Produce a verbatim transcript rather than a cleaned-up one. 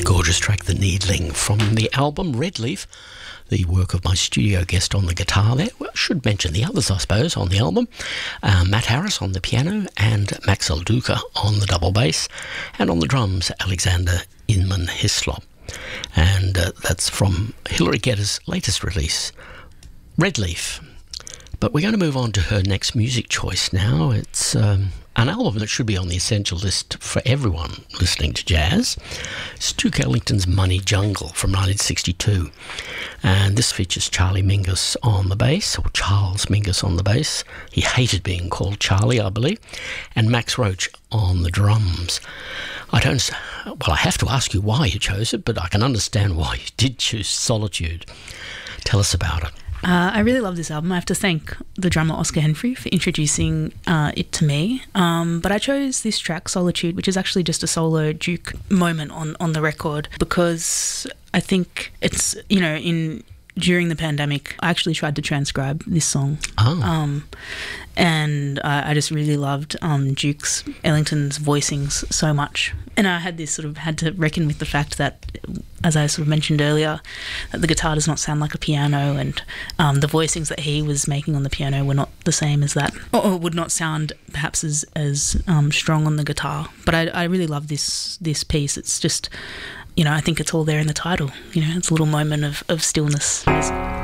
Gorgeous track, The Needling, from the album Red Leaf, the work of my studio guest on the guitar there. Well, I should mention the others, I suppose, on the album. Uh, Matt Harris on the piano and Max El Duca on the double bass. And on the drums, Alexander Inman Hislop. And uh, that's from Hilary Geddes' latest release, Red Leaf. But we're going to move on to her next music choice now. It's um, an album that should be on the essential list for everyone listening to jazz. It's Duke Ellington's Money Jungle from nineteen sixty-two. And this features Charlie Mingus on the bass, or Charles Mingus on the bass. He hated being called Charlie, I believe. And Max Roach on the drums. I don't, well, I have to ask you why you chose it, but I can understand why you did choose Solitude. Tell us about it. Uh, I really love this album. I have to thank the drummer Oscar Henfrey for introducing uh, it to me. Um, but I chose this track, Solitude, which is actually just a solo Duke moment on, on the record, because I think it's, you know, in during the pandemic, I actually tried to transcribe this song. Oh. Um, and I, I just really loved um, Duke's, Ellington's voicings so much. And I had this sort of, had to reckon with the fact that, as I sort of mentioned earlier, that the guitar does not sound like a piano, and um, the voicings that he was making on the piano were not the same as that, or, or would not sound perhaps as, as um, strong on the guitar. But I, I really love this this piece. It's just, you know, I think it's all there in the title. You know, it's a little moment of, of stillness.